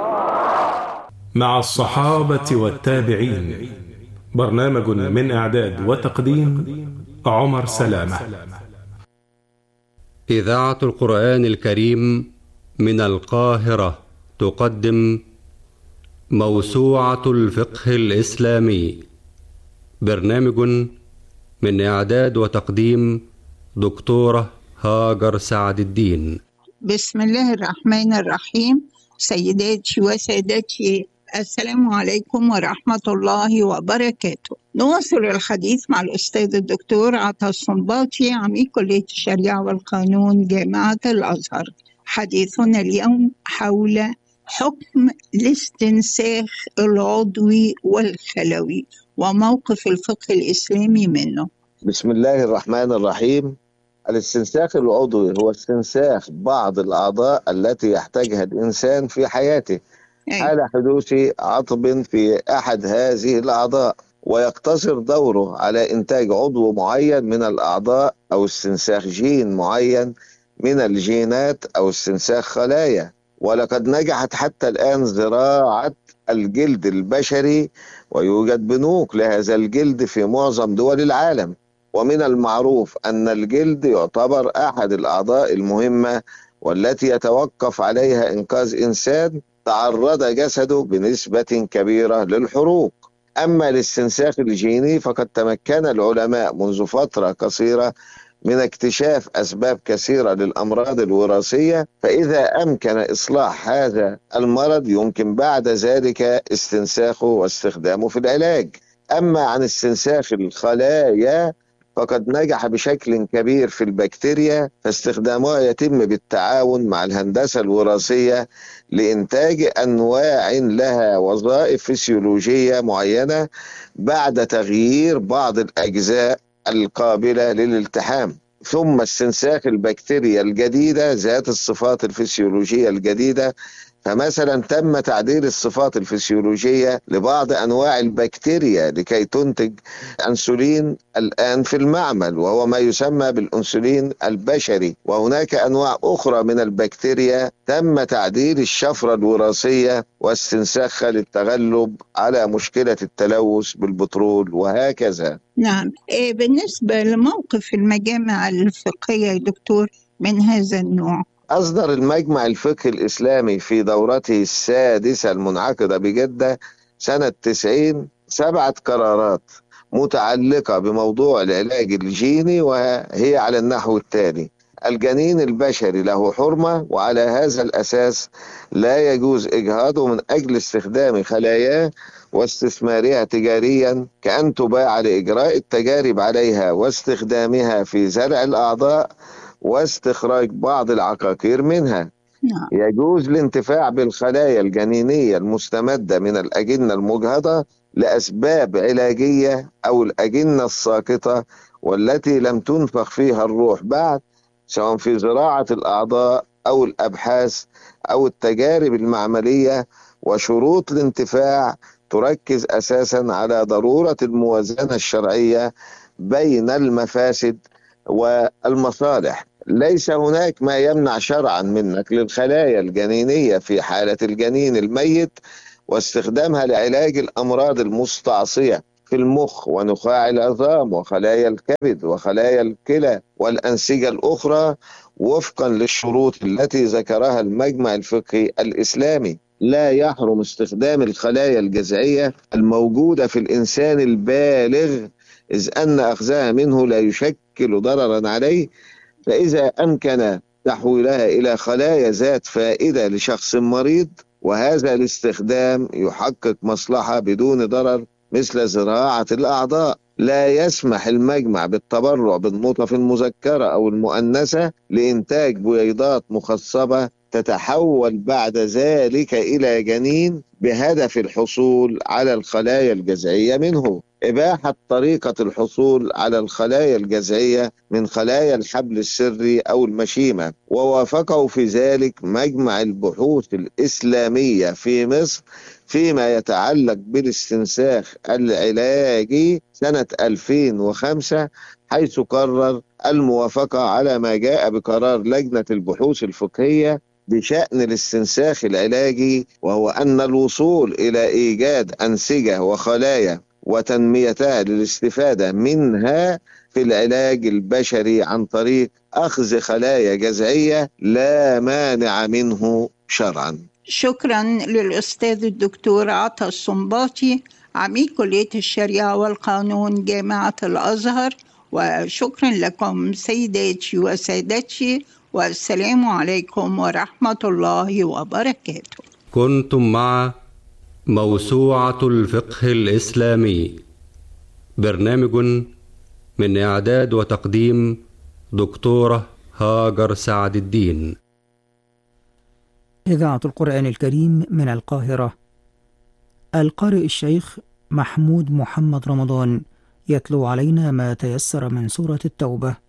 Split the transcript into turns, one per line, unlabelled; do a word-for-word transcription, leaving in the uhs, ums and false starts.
مع الصحابة والتابعين، برنامج من إعداد وتقديم عمر سلامة.
إذاعة القرآن الكريم من القاهرة تقدم موسوعة الفقه الإسلامي، برنامج من إعداد وتقديم دكتورة هاجر سعد الدين.
بسم الله الرحمن الرحيم. سيداتي وسادتي، السلام عليكم ورحمة الله وبركاته. نواصل الحديث مع الأستاذ الدكتور عطا الصنباطي، عميد كلية الشريعة والقانون جامعة الأزهر. حديثنا اليوم حول حكم الاستنساخ العضوي والخلوي وموقف الفقه الإسلامي منه.
بسم الله الرحمن الرحيم. الاستنساخ العضوي هو استنساخ بعض الأعضاء التي يحتاجها الإنسان في حياته حال حدوث عطب في أحد هذه الأعضاء، ويقتصر دوره على إنتاج عضو معين من الأعضاء أو استنساخ جين معين من الجينات أو استنساخ خلايا. ولقد نجحت حتى الآن زراعة الجلد البشري، ويوجد بنوك لهذا الجلد في معظم دول العالم. ومن المعروف أن الجلد يعتبر أحد الأعضاء المهمة والتي يتوقف عليها إنقاذ إنسان تعرض جسده بنسبة كبيرة للحروق. أما الاستنساخ الجيني فقد تمكن العلماء منذ فترة قصيرة من اكتشاف أسباب كثيرة للأمراض الوراثية، فإذا أمكن إصلاح هذا المرض يمكن بعد ذلك استنساخه واستخدامه في العلاج. أما عن استنساخ الخلايا فقد نجح بشكل كبير في البكتيريا، فاستخدامها يتم بالتعاون مع الهندسة الوراثية لإنتاج أنواع لها وظائف فسيولوجية معينة بعد تغيير بعض الأجزاء القابلة للالتحام. ثم استنساخ البكتيريا الجديدة ذات الصفات الفسيولوجية الجديدة، فمثلا تم تعديل الصفات الفسيولوجية لبعض أنواع البكتيريا لكي تنتج أنسولين الآن في المعمل، وهو ما يسمى بالأنسولين البشري. وهناك أنواع أخرى من البكتيريا تم تعديل الشفرة الوراثية واستنساخها للتغلب على مشكلة التلوث بالبترول وهكذا.
نعم. بالنسبة لموقف المجامع الفقهية يا دكتور من هذا النوع،
أصدر المجمع الفقهي الإسلامي في دورته السادسة المنعقدة بجدة سنة تسعين سبعة قرارات متعلقة بموضوع العلاج الجيني، وهي على النحو التالي: الجنين البشري له حرمة، وعلى هذا الأساس لا يجوز إجهاضه من أجل استخدام خلاياه واستثمارها تجاريا، كأن تباع لإجراء التجارب عليها واستخدامها في زرع الأعضاء واستخراج بعض العقاقير منها.
نعم.
يجوز الانتفاع بالخلايا الجنينية المستمدة من الأجنة المجهضة لأسباب علاجية أو الأجنة الساقطة والتي لم تنفخ فيها الروح بعد، سواء في زراعة الأعضاء أو الأبحاث أو التجارب المعملية. وشروط الانتفاع تركز أساسا على ضرورة الموازنة الشرعية بين المفاسد والمصالح. ليس هناك ما يمنع شرعا من نقل الخلايا الجنينية في حالة الجنين الميت واستخدامها لعلاج الأمراض المستعصية في المخ ونخاع العظام وخلايا الكبد وخلايا الكلى والأنسجة الأخرى وفقا للشروط التي ذكرها المجمع الفقهي الإسلامي. لا يحرم استخدام الخلايا الجذعية الموجودة في الإنسان البالغ، إذ أن أخذها منه لا يشكل ضررا عليه، فإذا أمكن تحويلها إلى خلايا ذات فائدة لشخص مريض، وهذا الاستخدام يحقق مصلحة بدون ضرر مثل زراعة الأعضاء. لا يسمح المجمع بالتبرع بالنطف المذكرة أو المؤنثة لإنتاج بويضات مخصبة تتحول بعد ذلك إلى جنين بهدف الحصول على الخلايا الجذعية منه. إباحة طريقة الحصول على الخلايا الجذعية من خلايا الحبل السري أو المشيمة، ووافقه في ذلك مجمع البحوث الإسلامية في مصر فيما يتعلق بالاستنساخ العلاجي سنة ألفين وخمسة، حيث قرر الموافقة على ما جاء بقرار لجنة البحوث الفقهية بشأن الاستنساخ العلاجي، وهو أن الوصول إلى إيجاد أنسجة وخلايا وتنميتها للاستفادة منها في العلاج البشري عن طريق أخذ خلايا جذعية لا مانع منه شرعا.
شكرا للأستاذ الدكتور عطا الصنباطي عميد كلية الشريعة والقانون جامعة الأزهر، وشكرا لكم سيداتي وسادتي، والسلام عليكم ورحمة الله وبركاته.
كنتم مع موسوعة الفقه الإسلامي، برنامج من إعداد وتقديم دكتورة هاجر سعد الدين.
إذاعة القرآن الكريم من القاهرة. القارئ الشيخ محمود محمد رمضان يتلو علينا ما تيسر من سورة التوبة.